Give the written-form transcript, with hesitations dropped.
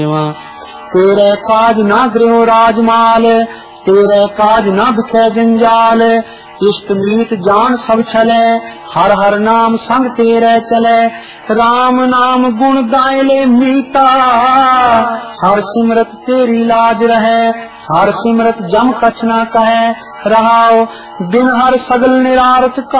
तेरे काज ना गृह राजमाल, तेरे काज ना बिखे जंजाल। इष्ट मीत जान सब छले, हर हर नाम संग तेरे चले। राम नाम गुण गाय ले मीता, हर सिमरत तेरी लाज रहे। हर सिमरत जम कछ ना कहे, रहाओ बिन हर सगल निरारत का।